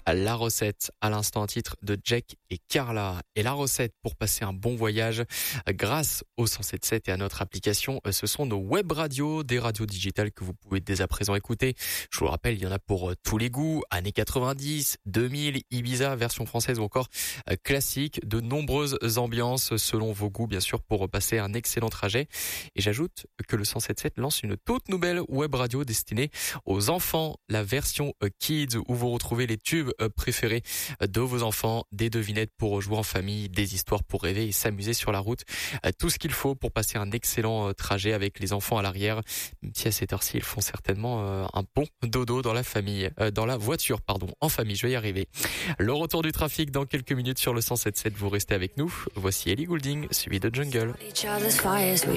La recette, à l'instant, un titre de Jack et Carla. Et la recette pour passer un bon voyage grâce au 107.7 et à notre application, ce sont nos web radios, des radios digitales que vous pouvez dès à présent écouter. Je vous le rappelle, il y en a pour tous les goûts, années 90, 2000, Ibiza, version française ou encore classique, de nombreuses ambiances selon vos goûts, bien sûr, pour passer un excellent trajet. Et j'ajoute que le 107.7 lance une toute nouvelle web radio destinée aux enfants, la version Kids, où vous retrouvez les tubes préférés de vos enfants, des devinettes pour jouer en famille, des histoires pour rêver et s'amuser sur la route. Tout ce qu'il faut pour passer un excellent trajet avec les enfants à l'arrière. Même si à cette heure-ci, ils font certainement un bon dodo dans la famille, dans la voiture, pardon, en famille, je vais y arriver. Le retour du trafic dans quelques minutes sur le 107.7, vous restez avec nous. Voici Ellie Goulding, suivi de Jungle.